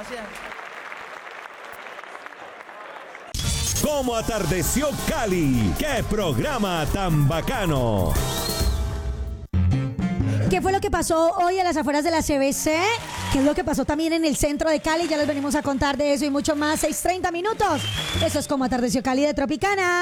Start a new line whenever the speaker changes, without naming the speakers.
Gracias.
¿Cómo atardeció Cali? ¡Qué programa tan bacano!
¿Qué fue lo que pasó hoy a las afueras de la CBC? ¿Qué es lo que pasó también en el centro de Cali? Ya les venimos a contar de eso y mucho más. 6:30 minutos. Eso es Como Atardeció Cali de Tropicana.